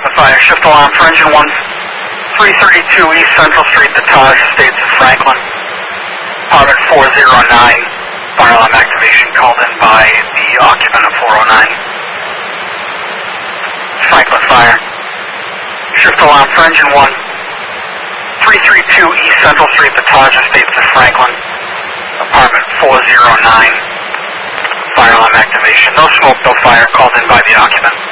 Franklin Fire. Shift alarm for engine 1, 332 East Central Street, the Taj Estates of Franklin. Apartment 409. Fire alarm activation called in by the occupant of 409. Franklin Fire. Shift alarm for engine 1, 332 East Central Street, the Taj Estates of Franklin. Apartment 409. Fire alarm activation. No smoke, no fire called in by the occupant.